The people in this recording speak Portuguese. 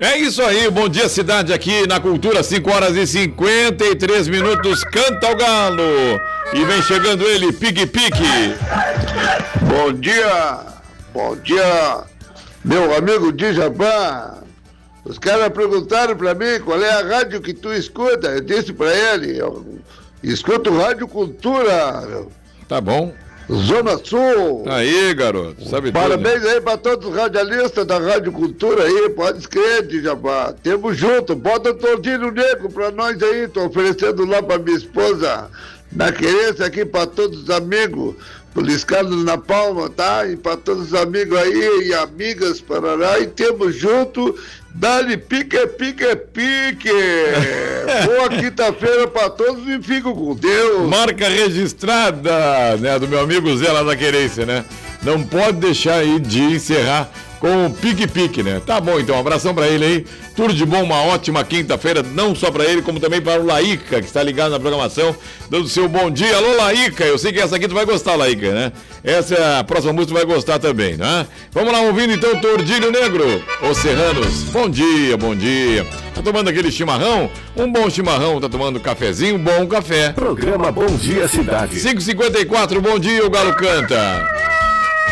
É isso aí, bom dia cidade aqui na Cultura, 5 horas e 53 minutos, canta o galo. E vem chegando ele, pique-pique. Bom dia, meu amigo Djabá. Os caras perguntaram pra mim qual é a rádio que tu escuta. Eu disse pra ele, eu escuto Rádio Cultura. Tá bom. Zona Sul. Aí, garoto, sabe tudo. Parabéns aí pra todos os radialistas da Rádio Cultura aí, pode escrever, Djabá. Tamo junto, bota o Tordilho Negro pra nós aí, tô oferecendo lá pra minha esposa, na querência aqui pra todos os amigos, Poliscado na Palma, tá? E pra todos os amigos aí e amigas, parará, e tamo junto, dá-lhe pique. Boa quinta-feira pra todos e fico com Deus. Marca registrada, né, do meu amigo Zé lá da Querência, né? Não pode deixar aí de encerrar com o pique-pique, né? Tá bom, então, um abração pra ele aí. Tudo de bom, uma ótima quinta-feira, não só pra ele, como também para o Laíca, que está ligado na programação, dando seu bom dia. Alô, Laíca, eu sei que essa aqui tu vai gostar, Laíca, né? Essa é a próxima música, tu vai gostar também, né? Vamos lá, ouvindo então Tordilho Negro, Os Serranos. Bom dia. Tá tomando aquele chimarrão? Um bom chimarrão, tá tomando cafezinho, bom café. Programa Bom Dia Cidade. 5h54, bom dia, o Galo canta.